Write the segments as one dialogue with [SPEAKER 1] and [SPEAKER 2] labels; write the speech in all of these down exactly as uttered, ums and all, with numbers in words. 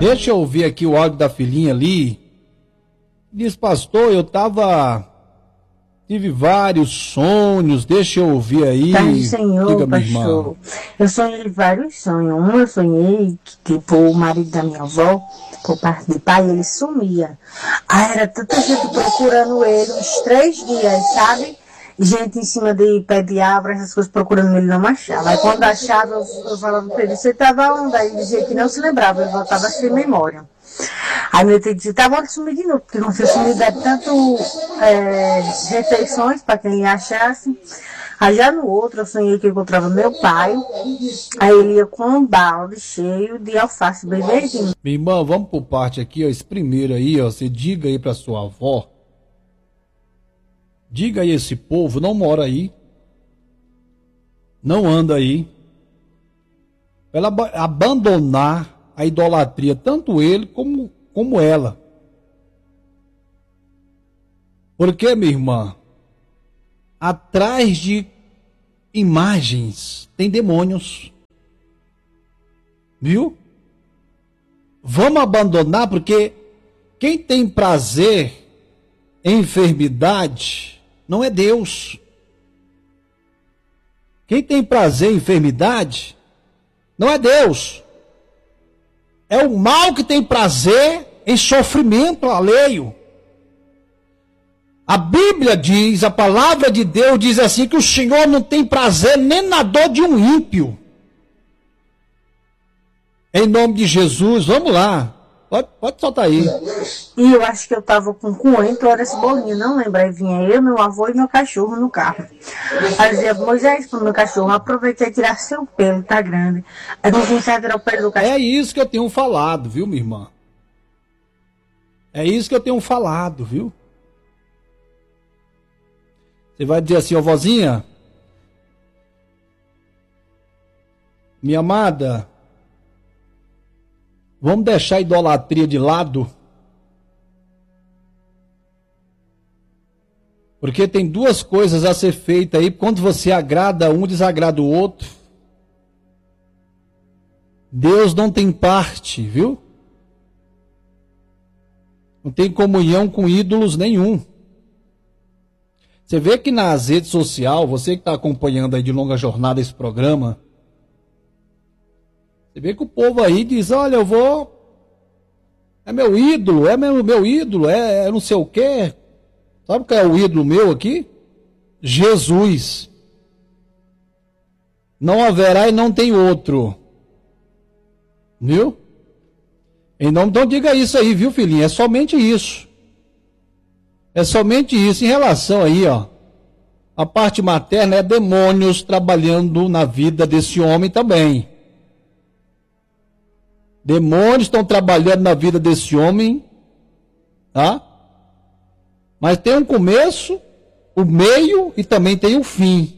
[SPEAKER 1] Deixa eu ouvir aqui o áudio da filhinha ali. Diz, pastor, eu tava... Tive vários sonhos, deixa eu ouvir aí.
[SPEAKER 2] Pai, Senhor,
[SPEAKER 1] diga, minha
[SPEAKER 2] pastor.
[SPEAKER 1] irmã.
[SPEAKER 2] Eu sonhei vários sonhos. Um eu sonhei que, tipo, o marido da minha avó, por parte de pai, ele sumia. Aí era tanta gente procurando ele, uns três dias, sabe? Gente em cima de pé de árvore, essas coisas procurando ele, não achava. Aí quando achava, eu, eu falava pra ele, você tava onde? Aí ele dizia que não se lembrava, ele voltava sem memória. Aí meu tio disse, tá bom de sumir de novo, porque não sei se me dá tanto é, refeições para quem achasse. Aí já no outro eu sonhei que eu encontrava meu pai, aí ele ia com um balde cheio de alface bem verdinho.
[SPEAKER 1] Minha irmã, vamos por parte aqui, ó, esse primeiro aí, ó, você diga aí pra sua avó, diga aí, esse povo não mora aí, não anda aí, pra ela ab- abandonar a idolatria, tanto ele como, como ela. Porque, minha irmã, atrás de imagens tem demônios. Viu? Vamos abandonar, porque quem tem prazer em enfermidade não é Deus. Quem tem prazer em enfermidade não é Deus. É o mal que tem prazer em sofrimento alheio. A Bíblia diz, a palavra de Deus diz assim, que o Senhor não tem prazer nem na dor de um ímpio. Em nome de Jesus, vamos lá. Pode, pode soltar aí.
[SPEAKER 2] E eu acho que eu tava com coentro, era esse bolinho, não lembro. Aí vinha eu, meu avô e meu cachorro no carro. Aí dizia, Moisés, pro meu cachorro, aproveitei e tirar seu pelo, tá grande. Aí não tinha tirar o pelo do cachorro.
[SPEAKER 1] É isso que eu tenho falado, viu, minha irmã? É isso que eu tenho falado, viu? Você vai dizer assim, ó, vozinha, minha amada, vamos deixar a idolatria de lado? Porque tem duas coisas a ser feitas aí, quando você agrada um, desagrada o outro. Deus não tem parte, viu? Não tem comunhão com ídolos nenhum. Você vê que nas redes sociais, você que está acompanhando aí de longa jornada esse programa, você vê que o povo aí diz, olha, eu vou, é meu ídolo, é meu, meu ídolo, é, é não sei o quê. Sabe qual é o ídolo meu aqui? Jesus. Não haverá e não tem outro. Viu? Então, então diga isso aí, viu, filhinho? É somente isso. É somente isso. Em relação aí, ó, a parte materna é demônios trabalhando na vida desse homem também. Demônios estão trabalhando na vida desse homem, tá? Mas tem um começo, o meio e também tem o fim,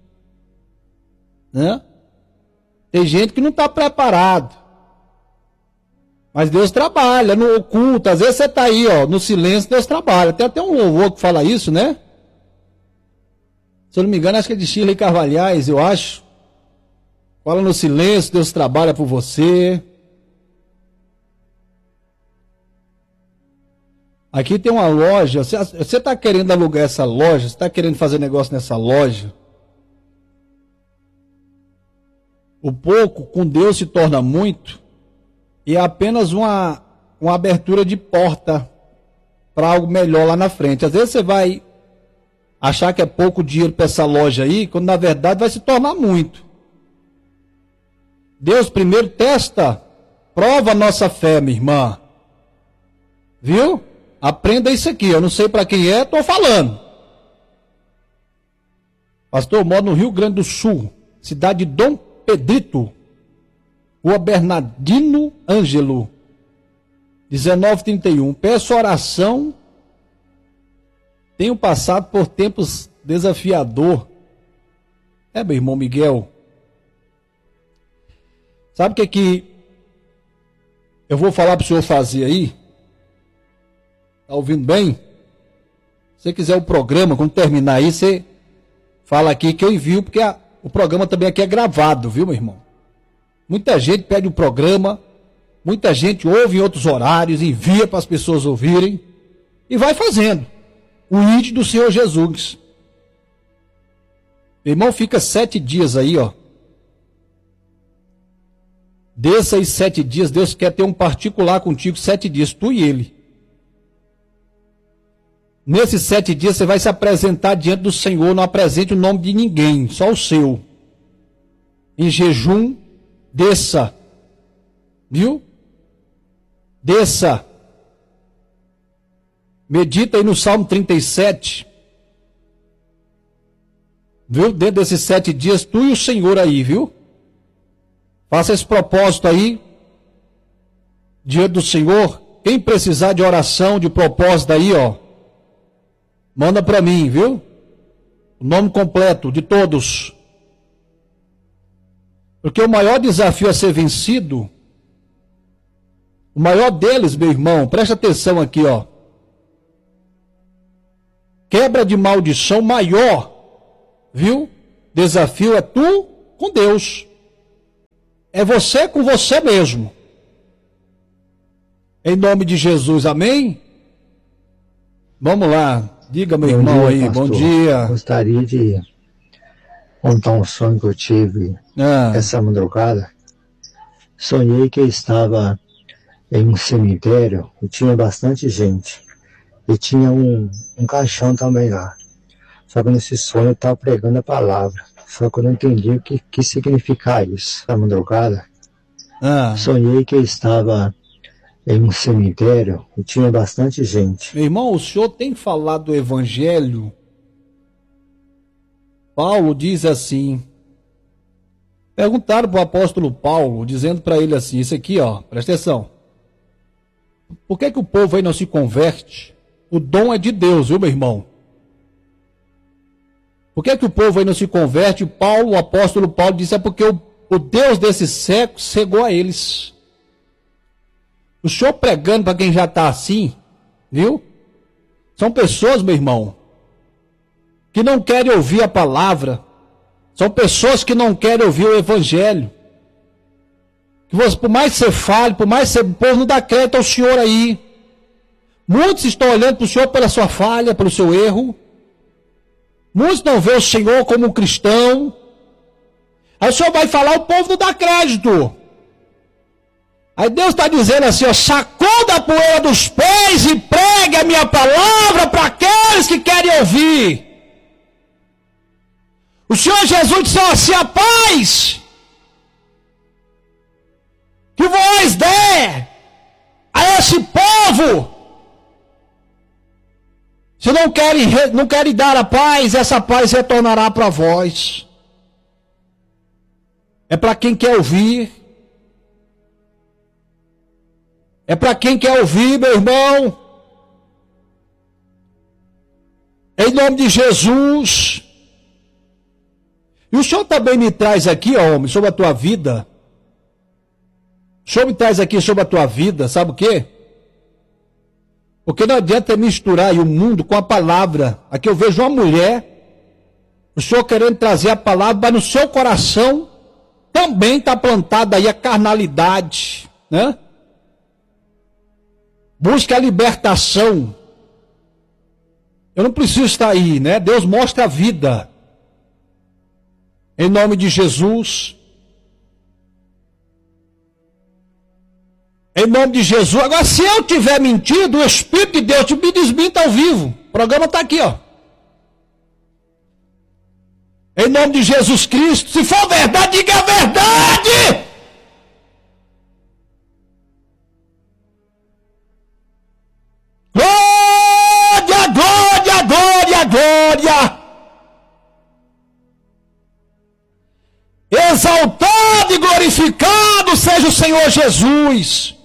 [SPEAKER 1] né? Tem gente que não está preparado. Mas Deus trabalha no oculto. Às vezes você está aí, ó, no silêncio, Deus trabalha. Tem até um louvor que fala isso, né? Se eu não me engano, acho que é de Shirley Carvalhais, eu acho. Fala no silêncio, Deus trabalha por você. Aqui tem uma loja. Você está querendo alugar essa loja? Você está querendo fazer negócio nessa loja? O pouco com Deus se torna muito. E é apenas uma, uma abertura de porta para algo melhor lá na frente. Às vezes você vai achar que é pouco dinheiro para essa loja aí, quando na verdade vai se tornar muito. Deus primeiro testa, prova a nossa fé, minha irmã. Viu? Aprenda isso aqui. Eu não sei para quem é, estou falando. Pastor, eu moro no Rio Grande do Sul, cidade de Dom Pedrito. Rua Bernardino Ângelo, dezenove trinta e um. Peço oração. Tenho passado por tempos desafiador. É, meu irmão Miguel. Sabe o que é que eu vou falar para o senhor fazer aí? Está ouvindo bem? Se você quiser o programa, quando terminar aí, você fala aqui que eu envio, porque a, o programa também aqui é gravado, viu, meu irmão? Muita gente pede o programa Muita gente ouve em outros horários, envia para as pessoas ouvirem e vai fazendo. O I D do Senhor Jesus. Meu irmão, fica sete dias aí, ó. Desses sete dias, Deus quer ter um particular contigo, sete dias, tu e ele. Nesses sete dias você vai se apresentar diante do Senhor, não apresente o nome de ninguém, só o seu. Em jejum, desça. Viu? Desça. Medita aí no Salmo trinta e sete. Viu? Dentro desses sete dias, tu e o Senhor aí, viu? Faça esse propósito aí, diante do Senhor. Quem precisar de oração, de propósito aí, ó, manda para mim, viu? O nome completo de todos. Porque o maior desafio a ser vencido, o maior deles, meu irmão, presta atenção aqui, ó. Quebra de maldição maior, viu? Desafio é tu com Deus. É você com você mesmo. Em nome de Jesus, amém? Vamos lá, diga meu
[SPEAKER 3] bom
[SPEAKER 1] irmão
[SPEAKER 3] dia,
[SPEAKER 1] aí,
[SPEAKER 3] pastor.
[SPEAKER 1] bom dia.
[SPEAKER 3] Gostaria de contar um sonho que eu tive
[SPEAKER 1] Ah.
[SPEAKER 3] essa madrugada. Sonhei que eu estava em um cemitério e tinha bastante gente. E tinha um, um caixão também lá. Só que nesse sonho eu estava pregando a palavra. Só que eu não entendi o que, que significava isso. Essa madrugada,
[SPEAKER 1] Ah.
[SPEAKER 3] sonhei que eu estava em um cemitério e tinha bastante gente.
[SPEAKER 1] Meu irmão, o senhor tem falado do evangelho? Paulo diz assim. Perguntaram para o apóstolo Paulo, dizendo para ele assim, isso aqui, ó, presta atenção. Por que que o povo aí não se converte? O dom é de Deus, viu, meu irmão? Por que que o povo aí não se converte? Paulo, o apóstolo Paulo disse, é porque o, o Deus desse século cegou a eles. O senhor pregando para quem já está assim, viu? São pessoas, meu irmão, que não querem ouvir a palavra. São pessoas que não querem ouvir o evangelho. Que você, por mais que você fale, por mais que você, o povo não dá crédito ao senhor aí. Muitos estão olhando para o senhor pela sua falha, pelo seu erro. Muitos não vê o Senhor como um cristão. Aí o Senhor vai falar, o povo não dá crédito. Aí Deus está dizendo assim, ó, sacuda a poeira dos pés e pregue a minha palavra para aqueles que querem ouvir. O Senhor Jesus disse assim, a paz que vós der a esse povo. Se não querem, não querem dar a paz, essa paz retornará para vós. É para quem quer ouvir. É para quem quer ouvir, meu irmão. Em nome de Jesus. E o Senhor também me traz aqui, ó, homem, sobre a tua vida. O Senhor me traz aqui sobre a tua vida, sabe o quê? Porque não adianta misturar aí o mundo com a palavra. Aqui eu vejo uma mulher, o Senhor querendo trazer a palavra, mas no seu coração também está plantada aí a carnalidade, né? Busca a libertação. Eu não preciso estar aí, né? Deus mostra a vida. Em nome de Jesus. Em nome de Jesus. Agora, se eu tiver mentido, o Espírito de Deus te me desminta ao vivo. O programa está aqui, ó. Em nome de Jesus Cristo. Se for verdade, diga a verdade. Glória, glória, glória, glória. Exaltado e glorificado seja o Senhor Jesus.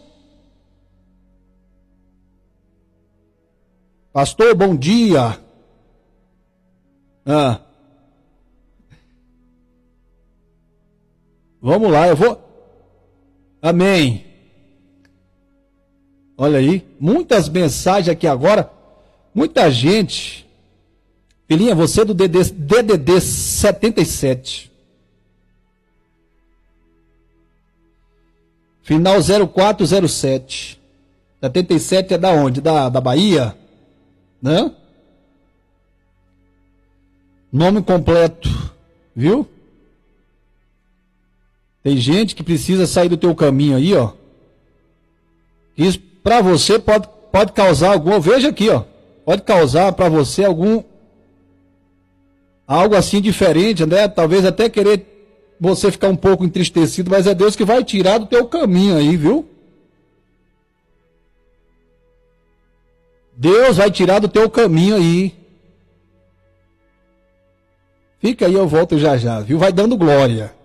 [SPEAKER 1] Pastor, bom dia. Ah. Vamos lá, eu vou. Amém. Olha aí, muitas mensagens aqui agora. Muita gente. Filhinha, você é do D D D setenta e sete. Final zero quatro zero sete. setenta e sete é da onde? Da, da Bahia? Né? Nome completo, viu? Tem gente que precisa sair do teu caminho aí, ó. Isso pra você pode, pode causar algum, veja aqui, ó. Pode causar pra você algum, algo assim diferente, né? Talvez até querer você ficar um pouco entristecido, mas é Deus que vai tirar do teu caminho aí, viu? Deus vai tirar do teu caminho aí. Fica aí, eu volto já já, viu? Vai dando glória.